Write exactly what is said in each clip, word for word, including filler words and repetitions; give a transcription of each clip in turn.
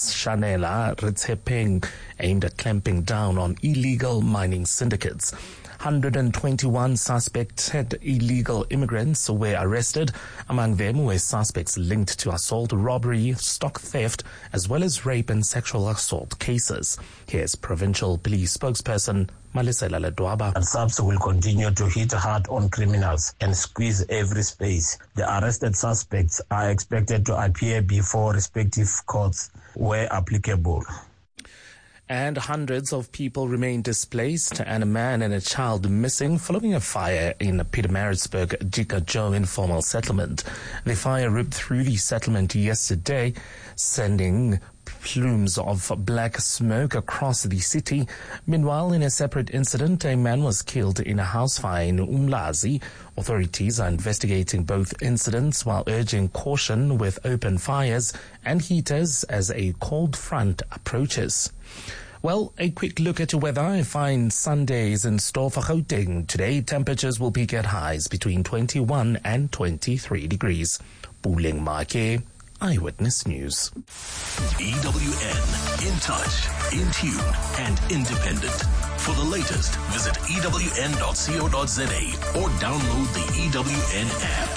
Shanela Ritshepeng aimed at clamping down on illegal mining syndicates. one hundred twenty-one suspected illegal immigrants were arrested. Among them were suspects linked to assault, robbery, stock theft, as well as rape and sexual assault cases. Here's Provincial Police spokesperson Malisela Ledwaba. And SAPS will continue to hit hard on criminals and squeeze every space. The arrested suspects are expected to appear before respective courts where applicable. And hundreds of people remain displaced and a man and a child missing following a fire in Pietermaritzburg Jika-Jo informal settlement. The fire ripped through the settlement yesterday, sending plumes of black smoke across the city. Meanwhile, in a separate incident, a man was killed in a house fire in Umlazi. Authorities are investigating both incidents while urging caution with open fires and heaters as a cold front approaches. Well, a quick look at your weather. A fine Sunday is in store for Gauteng. Today, temperatures will peak at highs between twenty-one and twenty-three degrees. Puleng Make, Eyewitness News. E W N, in touch, in tune, and independent. For the latest, visit E W N dot co dot za or download the E W N app.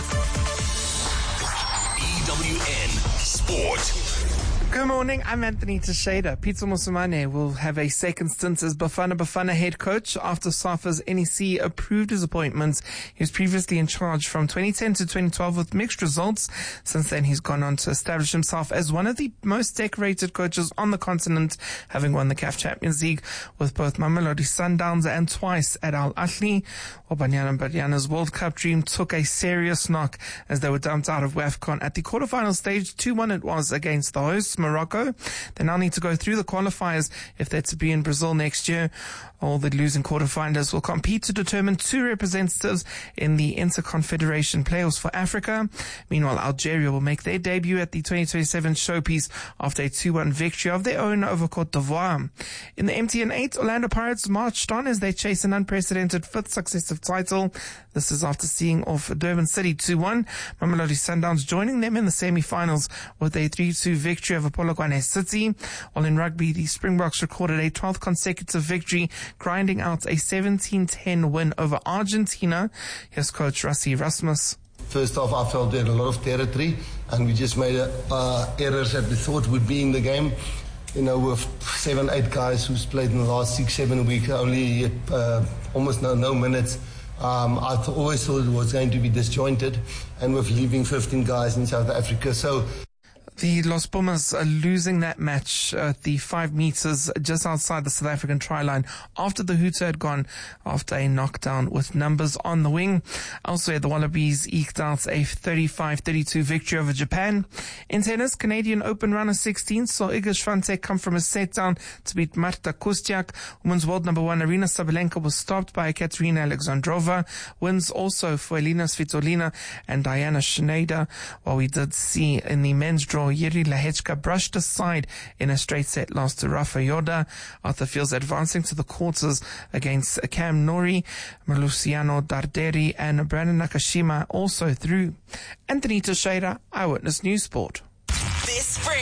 E W N Sport. Good morning, I'm Anthony Teixeira. Peter Musimane will have a second stint as Bafana Bafana head coach after SAFA's N E C approved his appointment. He was previously in charge from twenty ten to twenty twelve with mixed results. Since then, he's gone on to establish himself as one of the most decorated coaches on the continent, having won the C A F Champions League with both Mamelodi Sundowns and twice at Al Ahly. While Banyana Banyana's World Cup dream took a serious knock as they were dumped out of WAFCON at the quarterfinal stage. two one it was against the hosts, Morocco. They now need to go through the qualifiers if they're to be in Brazil next year. All the losing quarterfinalists will compete to determine two representatives in the Interconfederation playoffs for Africa. Meanwhile, Algeria will make their debut at the twenty twenty-seven showpiece after a two one victory of their own over Cote d'Ivoire. In the M T N eight, Orlando Pirates marched on as they chase an unprecedented fifth successive title. This is after seeing off Durban City two one. Mamelodi Sundowns joining them in the semi-finals with a three two victory over Polokwane City. While in rugby, the Springboks recorded a twelfth consecutive victory, grinding out a seventeen ten win over Argentina. Here's coach Rassie Erasmus. First off, I felt they had a lot of territory and we just made uh, errors that we thought would be in the game. You know, with seven, eight guys who's played in the last six, seven weeks, only uh, almost no, no minutes. Um, I th- always thought it was going to be disjointed, and with leaving fifteen guys in South Africa. So the Los Pumas are losing that match at the five meters just outside the South African try line after the Hooter had gone after a knockdown with numbers on the wing. Elsewhere, the Wallabies eked out a thirty-five thirty-two victory over Japan. In tennis, Canadian Open runner sixteen saw Iga Swiatek come from a set down to beat Marta Kustiak. Women's world number one Arina Sabalenka was stopped by Katerina Alexandrova. Wins also for Elina Svitolina and Diana Schneider. While we did see in the men's draw, Yuri Lahechka brushed aside in a straight set loss to Rafa Yoda. Arthur Fields advancing to the quarters against Cam Nori, Luciano Darderi and Brandon Nakashima also through. Anthony Teixeira, Eyewitness News Sport. This spring,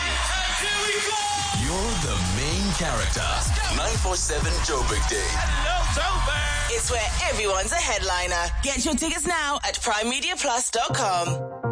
you're the main character. nine four seven Joburg Day. Hello, Joburg. It's where everyone's a headliner. Get your tickets now at prime media plus dot com.